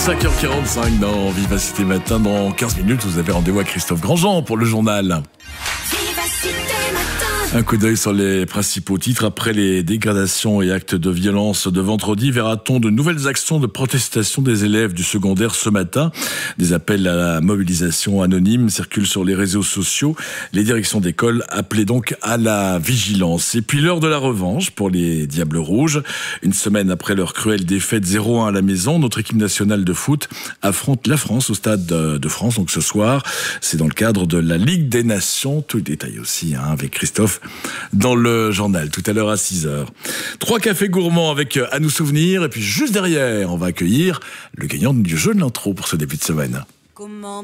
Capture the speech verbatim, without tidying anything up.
cinq heures quarante-cinq dans Vivacité Matin. Dans quinze minutes, vous avez rendez-vous à Christophe Grandjean pour le journal. Un coup d'œil sur les principaux titres. Après les dégradations et actes de violence de vendredi, verra-t-on de nouvelles actions de protestation des élèves du secondaire ce matin? Des appels à la mobilisation anonyme circulent sur les réseaux sociaux. Les directions d'école appelaient donc à la vigilance. Et puis l'heure de la revanche pour les Diables Rouges. Une semaine après leur cruelle défaite zéro un à la maison, notre équipe nationale de foot affronte la France au Stade de France. Donc ce soir, c'est dans le cadre de la Ligue des Nations. Tout le détail aussi hein, avec Christophe dans le journal, tout à l'heure à six heures. Trois cafés gourmands avec à nous souvenir. Et puis juste derrière, on va accueillir le gagnant du jeu de l'intro pour ce début de semaine. Comment